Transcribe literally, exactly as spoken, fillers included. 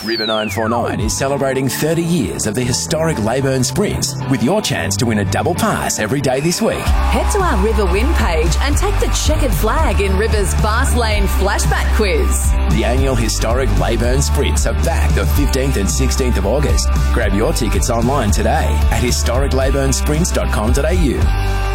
River nine four nine is celebrating thirty years of the historic Leyburn Sprints with your chance to win a double pass every day this week. Head to our River Win page and take the checkered flag in River's Fast Lane Flashback Quiz. The annual historic Leyburn Sprints are back the fifteenth and sixteenth of August. Grab your tickets online today at historic leyburn sprints dot com dot a u.